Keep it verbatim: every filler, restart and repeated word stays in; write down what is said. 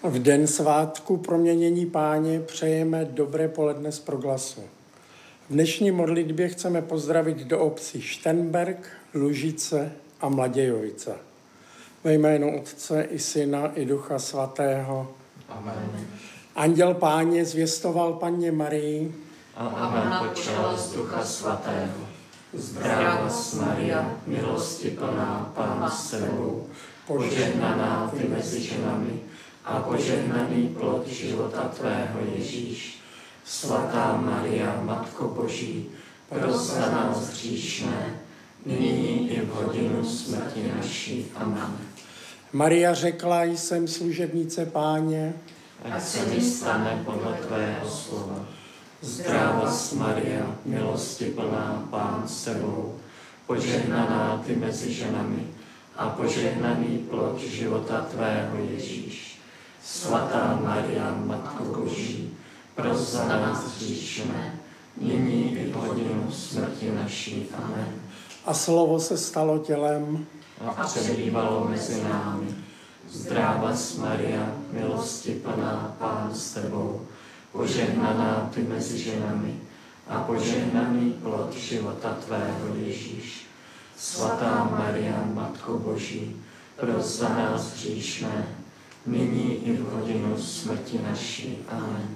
V den svátku Proměnění Páně přejeme dobré poledne z Proglasu. V dnešní modlitbě chceme pozdravit do obcí Štenberk, Lužice a Mladějovice. Ve jménu Otce i Syna i Ducha Svatého. Amen. Anděl Páně zvěstoval Panně Marii A ona počala z Ducha Svatého. Zdravá Maria, milosti plná, Pán s tebou, požehnaná ty mezi ženami a požehnaný plod života tvého Ježíš. Svatá Maria, Matko Boží, pros za nás hříšné, nyní i v hodinu smrti naší. Amen. Maria řekla, jsem služebnice Páně, Ať se mi stane podle tvého slova. Zdravá Maria, milosti plná, Pán s tebou, požehnaná ty mezi ženami a požehnaný plod života tvého Ježíš. Svatá Maria, Matko Boží, pros za nás hříšné, nyní i v hodinu smrti naší. Amen. a slovo se stalo tělem. A přebývalo mezi námi. Zdravá Maria, milosti plná, Pán s tebou, požehnaná ty mezi ženami a požehnaný plod života tvého Ježíš. Svatá Maria, Matko Boží, pros za nás hříšné, nyní i v hodinu smrti naší. Amen.